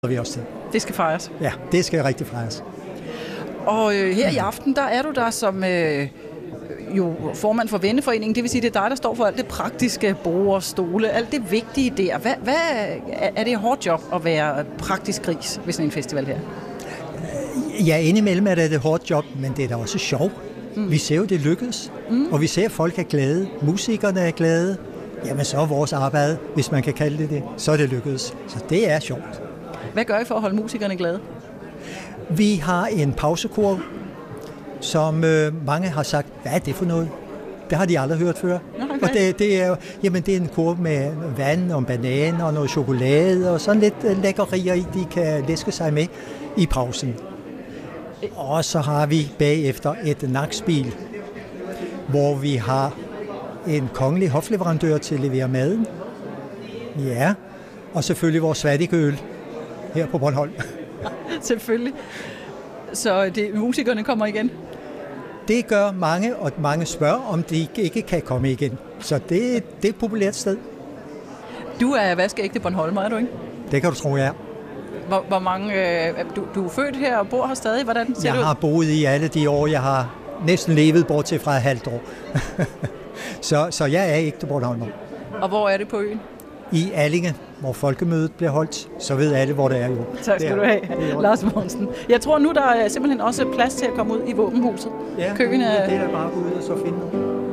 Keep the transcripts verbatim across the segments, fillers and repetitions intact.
vi også til. Det skal fejres. Ja, det skal rigtig fejres. Og øh, her i aften, der er du der som øh, jo formand for Venneforeningen. Det vil sige, det er dig, der står for alt det praktiske, borde, stole, alt det vigtige der. Hvad, hvad er det et hårdt job at være praktisk gris ved sådan en festival her? Ja, indimellem er det et hårdt job, men det er da også sjovt. Mm. Vi ser jo, det lykkes, mm. og vi ser, at folk er glade, musikerne er glade. Jamen, så er vores arbejde, hvis man kan kalde det det, så er det lykkedes. Så det er sjovt. Hvad gør I for at holde musikerne glade? Vi har en pausekor, som øh, mange har sagt, hvad er det for noget? Det har de aldrig hørt før. Okay. Og det, det, er, jamen, det er en kor med vand og bananer og noget chokolade og sådan lidt øh, lækkerier, de kan læske sig med i pausen. Og så har vi bagefter et nakspil, hvor vi har en kongelig hofleverandør til at levere maden. Ja, og selvfølgelig vores svattikøl her på Bornholm. Selvfølgelig. Så det, musikerne kommer igen? Det gør mange, og mange spørger, om de ikke kan komme igen. Så det, det er et populært sted. Du er vaskeægte Bornholmer, er du ikke? Det kan du tro, jeg er. Hvor, hvor mange, øh, du, du er født her og bor her stadig. Hvordan ser jeg det ud? har boet i alle de år, jeg har næsten levet, bortset fra et halvt år. så, så jeg er ægte Bornholmer. Og hvor er det på øen? I Allinge, hvor folkemødet bliver holdt, så ved alle, hvor det er jo. Tak skal du have, Lars Mogensen. Jeg tror nu, der er simpelthen også plads til at komme ud i våbenhuset. Ja, Køen er... det er der bare at gå ud og så finde.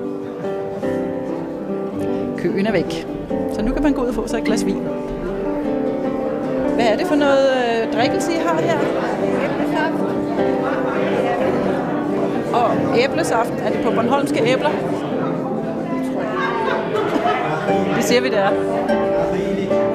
Køen er væk. Så nu kan man gå ud og få sig et glas vin. Hvad er det for noget øh, drikkelse, I har her? Æblesaft. Og æblesaft. Er det på bornholmske æbler? Det siger vi, det er.